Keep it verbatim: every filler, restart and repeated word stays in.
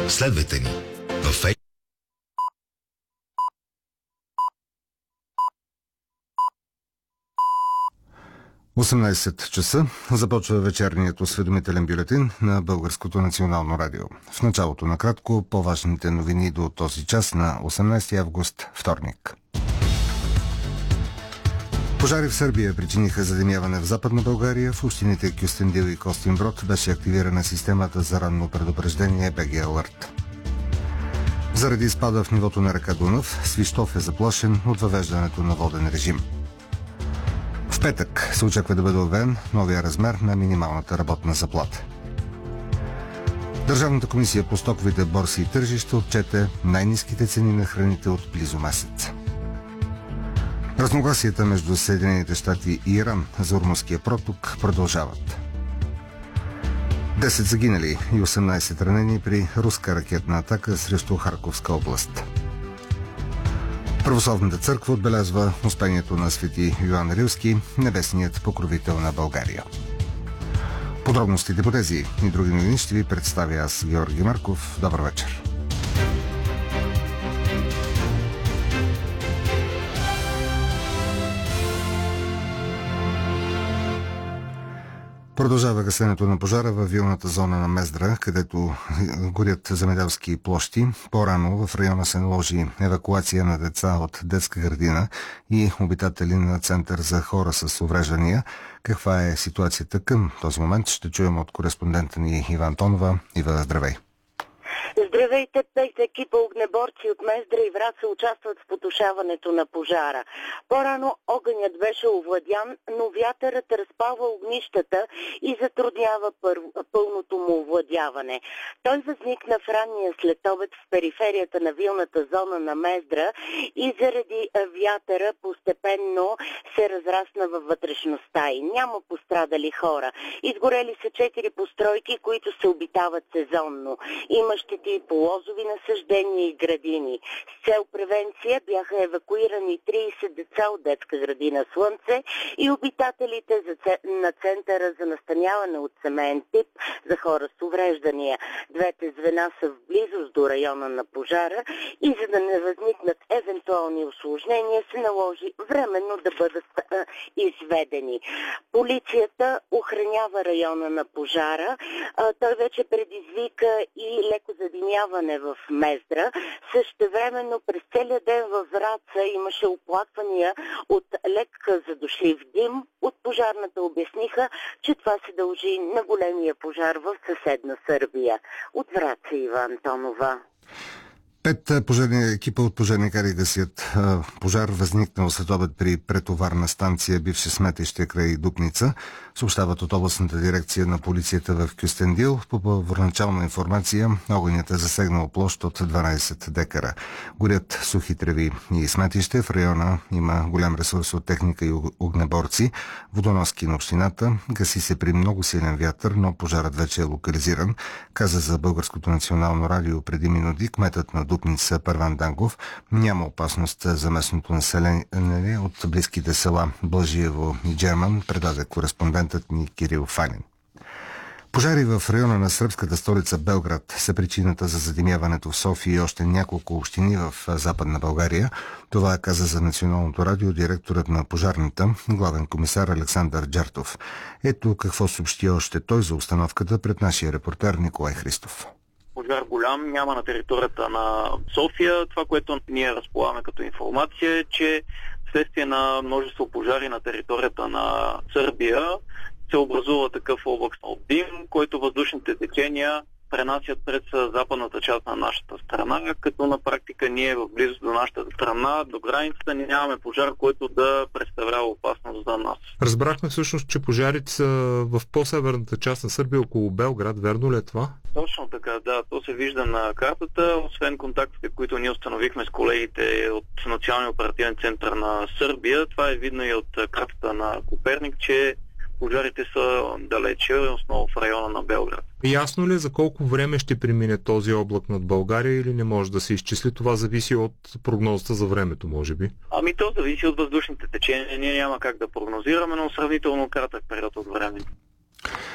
Следвайте ни във Фейсбук. осемнайсет часа започва вечерният осведомителен бюлетин на Българското национално радио. В началото накратко по-важните новини до този час на осемнайсети август, вторник. Пожари в Сърбия причиниха задимяване в Западна България. В общините Кюстендил и Костинброд беше активирана системата за ранно предупреждение би джи Alert. Заради спада в нивото на река Дунав, Свищов е заплашен от въвеждането на воден режим. В петък се очаква да бъде обявен новия размер на минималната работна заплата. Държавната комисия по стоковите борси и тържища отчете най-ниските цени на храните от близо месец. Разногласията между Съединените щати и Иран за Ормузския проток продължават. десет загинали и осемнайсет ранени при руска ракетна атака срещу Харковска област. Православната църква отбелязва успението на свети Йоан Рилски, небесният покровител на България. Подробностите по тези и други новини ще ви представя аз, Георги Марков. Добър вечер. Продължава гасенето на пожара във вилната зона на Мездра, където горят земеделски площи. По-рано в района се наложи евакуация на деца от детска градина и обитатели на Център за хора с увреждания. Каква е ситуацията към този момент? Ще чуем от кореспондента ни Ива Антонова. Ива, здравей! Здравейте, пет екипа огнеборци от Мездра и Враца участват в потушаването на пожара. По-рано огънят беше овладян, но вятърът разпалва огнищата и затруднява пър... пълното му овладяване. Той възникна в ранния следобед в периферията на вилната зона на Мездра и заради вятъра постепенно се разрасна във вътрешността и няма пострадали хора. Изгорели са четири постройки, които се обитават сезонно. Има щети по лозови насъждения и градини. С цел превенция бяха евакуирани трийсет деца от детска градина Слънце и обитателите на Центъра за настаняване от семейен тип за хора с увреждания. Двете звена са в близост до района на пожара и за да не възникнат евентуални усложнения се наложи временно да бъдат а, изведени. Полицията охранява района на пожара. А, той вече предизвика и леко задимяване в Мездра. Същевременно през целия ден във Враца имаше оплаквания от лек задушлив дим. От пожарната обясниха, че това се дължи на големия пожар в съседна Сърбия. От Враца, Ива Антонова. Пет пожарни екипа от пожарникари гасят пожар, възникнал след обед при претоварна станция, бивше сметище край Дупница, съобщават от областната дирекция на полицията в Кюстендил. По първоначална информация, огънят е засегнал площ от дванайсет декара. Горят сухи треви и сметище. В района има голям ресурс от техника и огнеборци. Водоноски на общината. Гаси се при много силен вятър, но пожарът вече е локализиран. Каза за Българското национално радио преди минути кметът на Дупница Първан Дангов. Няма опасност за местното население от близките села Блажиево и Джерман, предаде кореспондентът ни Кирил Фанин. Пожари в района на сръбската столица Белград са причината за задимяването в София и още няколко общини в Западна България. Това каза за Националното радио директорът на пожарната, главен комисар Александър Джартов. Ето какво съобщи още той за установката пред нашия репортер Николай Христов. Пожар голям няма на територията на София. Това, което ние разполагаме като информация е, че вследствие на множество пожари на територията на Сърбия се образува такъв облак от дим, който въздушните течения пренасят през западната част на нашата страна, като на практика ние в близост до нашата страна, до границата, нямаме пожар, който да представлява опасност за нас. Разбрахме всъщност, че пожарите са в по-северната част на Сърбия, около Белград. Верно ли е това? Точно така, да. То се вижда на картата. Освен контактите, които ние установихме с колегите от Националния оперативен център на Сърбия, това е видно и от картата на Коперник, че пожарите са далече, основно в района на Белград. Ясно ли е за колко време ще премине този облак над България или не може да се изчисли? Това зависи от прогнозата за времето, може би? Ами то зависи от въздушните течения. Ние няма как да прогнозираме, но сравнително кратък период от време.